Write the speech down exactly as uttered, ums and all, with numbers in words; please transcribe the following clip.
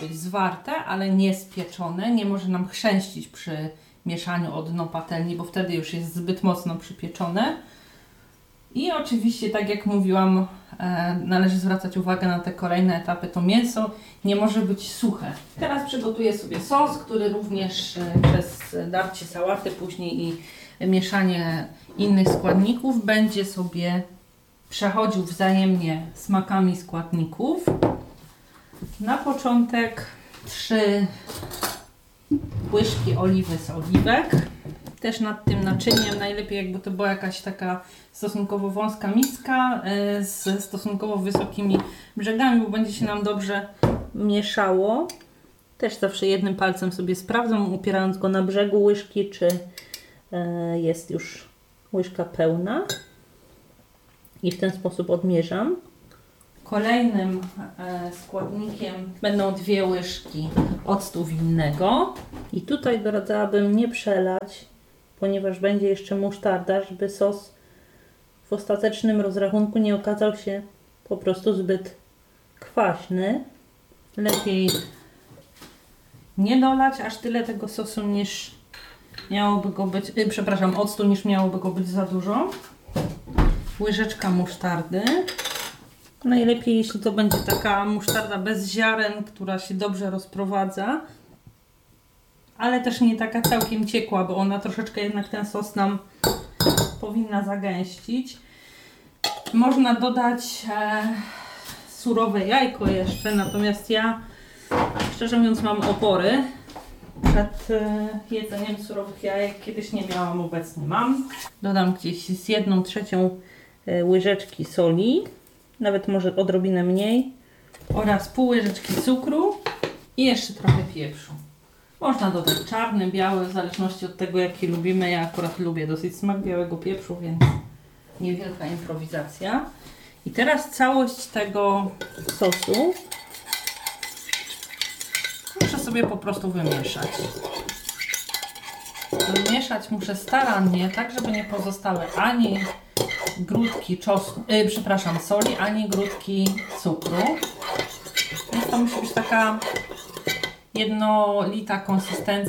być zwarte, ale nie spieczone. Nie może nam chrzęścić przy mieszaniu o dno patelni, bo wtedy już jest zbyt mocno przypieczone. I oczywiście, tak jak mówiłam, e, należy zwracać uwagę na te kolejne etapy. To mięso nie może być suche. Teraz przygotuję sobie sos, który również e, przez darcie sałaty później i mieszanie innych składników będzie sobie przechodził wzajemnie smakami składników. Na początek trzy łyżki oliwy z oliwek. Też nad tym naczyniem najlepiej jakby to była jakaś taka stosunkowo wąska miska y, z stosunkowo wysokimi brzegami, bo będzie się nam dobrze mieszało. Też zawsze jednym palcem sobie sprawdzam, upierając go na brzegu łyżki, czy y, jest już łyżka pełna. I w ten sposób odmierzam. Kolejnym e, składnikiem będą dwie łyżki octu winnego. I tutaj doradzałabym nie przelać, ponieważ będzie jeszcze musztarda, żeby sos w ostatecznym rozrachunku nie okazał się po prostu zbyt kwaśny. Lepiej nie dolać aż tyle tego sosu, niż miałoby go być, yy, przepraszam, octu, niż miałoby go być za dużo. Łyżeczka musztardy. Najlepiej, jeśli to będzie taka musztarda bez ziaren, która się dobrze rozprowadza, ale też nie taka całkiem ciekła, bo ona troszeczkę jednak ten sos nam powinna zagęścić. Można dodać e, surowe jajko jeszcze, natomiast ja, szczerze mówiąc, mam opory przed e, jedzeniem surowych jajek. Kiedyś nie miałam, obecnie mam. Dodam gdzieś z jedną trzecią e, łyżeczki soli, nawet może odrobinę mniej, oraz pół łyżeczki cukru i jeszcze trochę pieprzu. Można dodać czarny, biały, w zależności od tego, jaki lubimy. Ja akurat lubię dosyć smak białego pieprzu, więc niewielka improwizacja. I teraz całość tego sosu muszę sobie po prostu wymieszać. Wymieszać muszę starannie, tak żeby nie pozostały ani grudki czosnku, yy, przepraszam, soli, ani grudki cukru. Więc to musi być taka jednolita konsystencja.